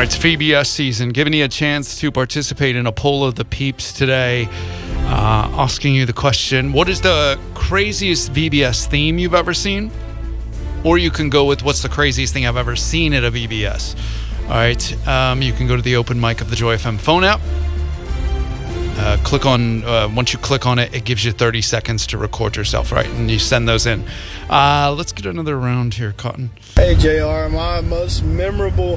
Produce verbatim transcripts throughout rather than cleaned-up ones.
right, it's V B S season. Giving you a chance to participate in a poll of the peeps today. Uh, asking you the question, what is the craziest V B S theme you've ever seen? Or you can go with what's the craziest thing I've ever seen at a V B S. All right, um, you can go to the open mic of the Joy F M phone app. Uh, click on, uh, once you click on it, it gives you thirty seconds to record yourself, right? And you send those in. Uh, let's get another round here, Cotton. Hey, J R, my most memorable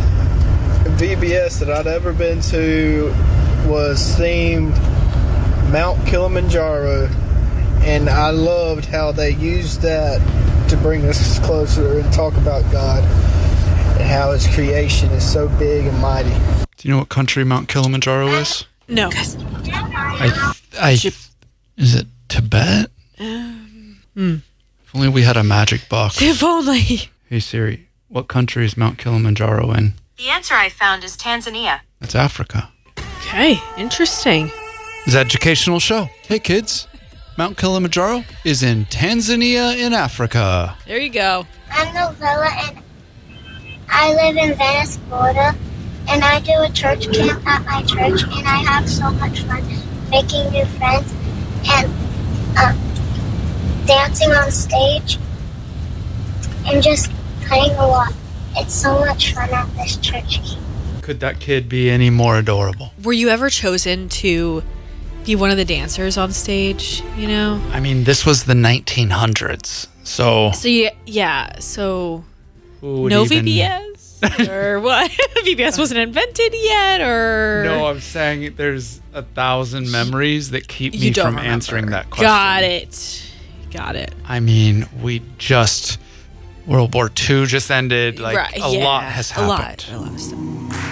V B S that I'd ever been to was themed Mount Kilimanjaro, and I loved how they used that to bring us closer and talk about God and how His creation is so big and mighty. Do you know what country Mount Kilimanjaro is? No. I, I, is it Tibet? Um, hmm. If only we had a magic box. If only. Hey Siri, what country is Mount Kilimanjaro in? The answer I found is Tanzania. That's Africa. Okay, interesting. It's an educational show. Hey kids, Mount Kilimanjaro is in Tanzania in Africa. There you go. I'm Novella, and I live in Venice, Florida, and I do a church camp at my church, and I have so much fun making new friends and um, dancing on stage and just playing a lot. It's so much fun at this church camp. Could that kid be any more adorable? Were you ever chosen to be one of the dancers on stage, you know? I mean, this was the nineteen hundreds, so... So, yeah, yeah so who would no even... V B S? Or what? V B S wasn't invented yet, or... No, I'm saying there's a thousand memories that keep me You don't from remember. answering that question. Got it. Got it. I mean, we just... World War Two just ended. Like, Right, a yeah, lot has happened. A lot. A lot of stuff.